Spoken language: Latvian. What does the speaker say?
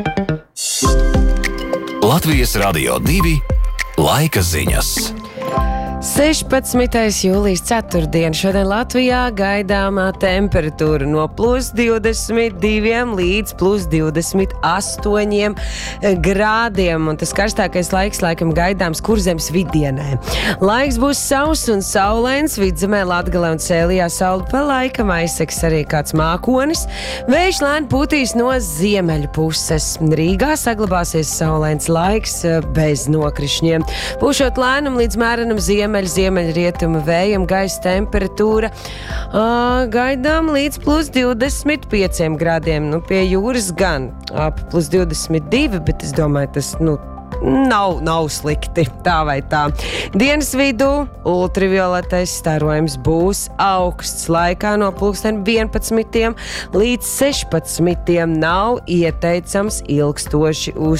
Latvijas Radio 2 laika ziņas. 16. jūlijas ceturtdien. Šodien Latvijā gaidāmā temperatūra no +22 līdz +28 grādiem. Un tas karstākais laiks laikam gaidāms Kurzemes vidienē. Laiks būs sauss un saulains. Vidzemē, Latgalē un Sēlijā saule pa laikam aizseks arī kāds mākonis. Vējš lēni pūtīs no ziemeļu puses. Rīgā saglabāsies saulains laiks bez nokrišņiem. Pūšot lēnam līdz mērenam ziemeļrietumu vējam, gaisa temperatūra gaidām līdz +25 grādiem. Pie jūras gan ap +22, bet es domāju, tas nav slikti, tā vai tā. Dienas vidū ultravioletais starojums būs augsts. Laikā no +11 līdz 16 nav ieteicams ilgstoši